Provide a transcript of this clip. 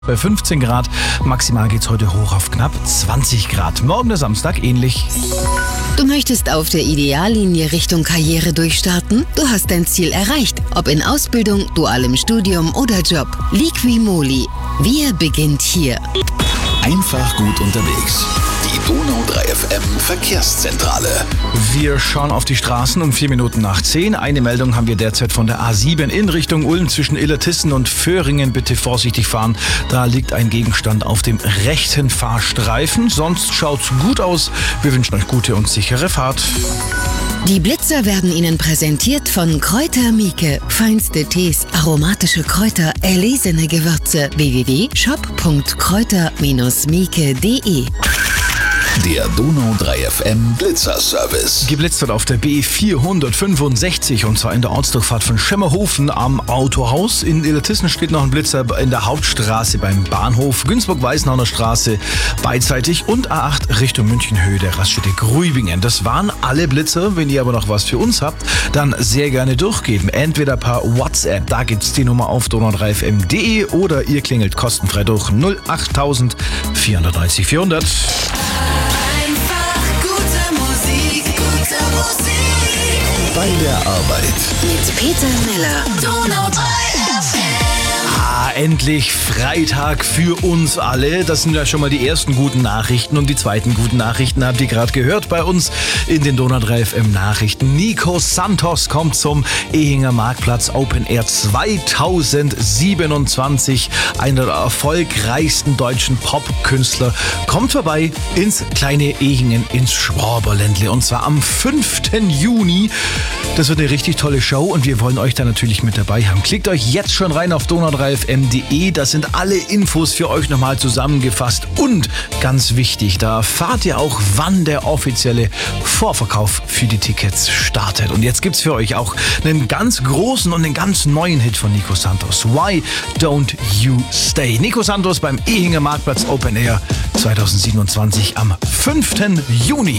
Bei 15 Grad, maximal geht's heute hoch auf knapp 20 Grad. Morgen der Samstag ähnlich. Du möchtest auf der Ideallinie Richtung Karriere durchstarten? Du hast dein Ziel erreicht, ob in Ausbildung, dualem Studium oder Job. Liqui-Moly. Wir beginnt hier. Einfach gut unterwegs. Die Donau 3 FM Verkehrszentrale. Wir schauen auf die Straßen um 9:04. Eine Meldung haben wir derzeit von der A7 in Richtung Ulm zwischen Illertissen und Föhringen. Bitte vorsichtig fahren. Da liegt ein Gegenstand auf dem rechten Fahrstreifen. Sonst schaut's gut aus. Wir wünschen euch gute und sichere Fahrt. Die Blitzer werden Ihnen präsentiert von Kräuter Mieke. Feinste Tees, aromatische Kräuter, erlesene Gewürze. www.shop.kräuter-mieke.de. Der Donau 3 FM Blitzerservice. Geblitzt wird auf der B465 und zwar in der Ortsdurchfahrt von Schemmerhofen am Autohaus. In Illertissen steht noch ein Blitzer in der Hauptstraße beim Bahnhof, Günzburg-Weißenhauener Straße beidseitig und A8 Richtung Münchenhöhe der Raststätte Gruibingen. Das waren alle Blitzer. Wenn ihr aber noch was für uns habt, dann sehr gerne durchgeben. Entweder per WhatsApp, da gibt's die Nummer auf donau3fm.de oder ihr klingelt kostenfrei durch 08000 430 400. Bei der Arbeit. Mit Peter Miller. Donau 3 FM. Endlich Freitag für uns alle. Das sind ja schon mal die ersten guten Nachrichten und die zweiten guten Nachrichten habt ihr gerade gehört bei uns in den Donau 3 FM Nachrichten. Nico Santos kommt zum Ehinger Marktplatz Open Air 2027. Einer der erfolgreichsten deutschen Popkünstler kommt vorbei ins kleine Ehingen ins Schwaberländle und zwar am 5. Juni. Das wird eine richtig tolle Show und wir wollen euch da natürlich mit dabei haben. Klickt euch jetzt schon rein auf donau3fm.de. Das sind alle Infos für euch nochmal zusammengefasst. Und ganz wichtig, da erfahrt ihr auch, wann der offizielle Vorverkauf für die Tickets startet. Und jetzt gibt's für euch auch einen ganz großen und einen ganz neuen Hit von Nico Santos. Why Don't You Stay? Nico Santos beim Ehinger Marktplatz Open Air 2027 am 5. Juni.